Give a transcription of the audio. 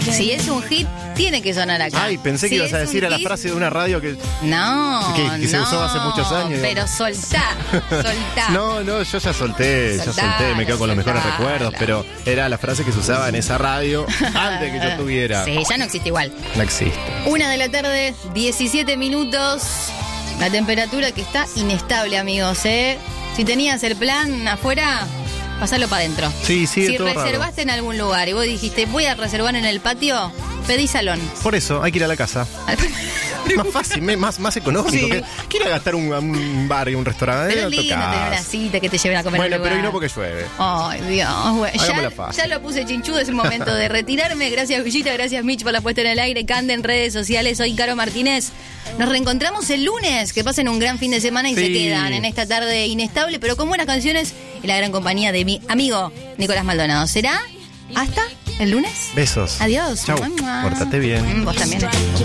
Si es un hit, tiene que sonar acá. Ay, pensé que ibas a decir a la frase de una radio que se usó hace muchos años. Pero soltá. No, yo ya solté, me quedo con los mejores recuerdos, pero era la frase que se usaba en esa radio antes que yo tuviera. Sí, ya no existe igual. No existe. 1:00 p.m, 17 minutos. La temperatura que está inestable, amigos, ¿eh? Si tenías el plan afuera, pasalo para adentro. Sí, Si todo reservaste raro. en algún lugar y vos dijiste, voy a reservar en el patio, pedí salón. Por eso, hay que ir a la casa. Más fácil, más económico. Sí. ¿Quiere gastar un bar y un restaurante? Pero es lindo tener una cita que te lleven a comer. Bueno, al pero lugar. y no porque llueve. Ay, Dios, güey. Hagámosla fácil. Ya lo puse chinchudo, es el momento de retirarme. Gracias, Villita, gracias, Mitch, por la puesta en el aire. Cande en redes sociales. Soy Caro Martínez. Nos reencontramos el lunes. Que pasen un gran fin de semana y se quedan en esta tarde inestable, pero con buenas canciones y la gran compañía de mi amigo Nicolás Maldonado. ¿Será hasta el lunes? Besos. Adiós. Chau. Pórtate bien. Vos también.